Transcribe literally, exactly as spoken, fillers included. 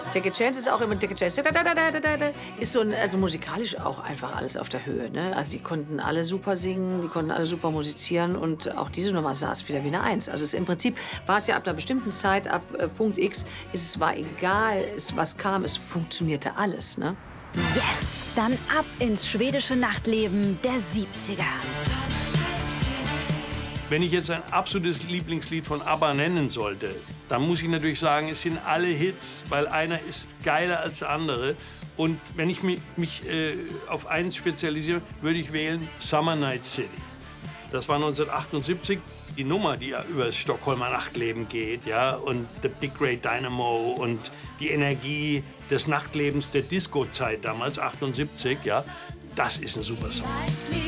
Take a Chance ist auch immer Take a Chance. Da, da, da, da, da, da. Ist so ein, also musikalisch auch einfach alles auf der Höhe. Ne? Also die konnten alle super singen, die konnten alle super musizieren und auch diese Nummer saß wieder wie eine Eins. Also es, im Prinzip war es ja ab einer bestimmten Zeit, ab äh, Punkt X, ist es war egal, es, was kam, es funktionierte alles. Ne? Yes, dann ab ins schwedische Nachtleben der siebziger. Wenn ich jetzt ein absolutes Lieblingslied von ABBA nennen sollte, dann muss ich natürlich sagen, es sind alle Hits, weil einer ist geiler als der andere. Und wenn ich mich, mich äh, auf eins spezialisiere, würde ich wählen Summer Night City. Das war neunzehnhundertachtundsiebzig die Nummer, die ja über das Stockholmer Nachtleben geht, ja, und The Big Great Dynamo und die Energie des Nachtlebens der Disco-Zeit damals, achtundsiebzig, ja, das ist ein super Song.